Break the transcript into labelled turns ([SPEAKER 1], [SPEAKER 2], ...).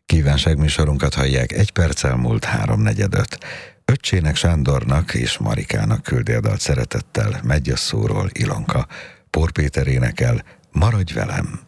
[SPEAKER 1] Kívánságműsorunkat hallják, 1 perccel múlt 3:45. Öccsének Sándornak és Marikának küldi a dalt szeretettel Megyasszóról Ilonka. Pór Péter énekel, Maradj velem!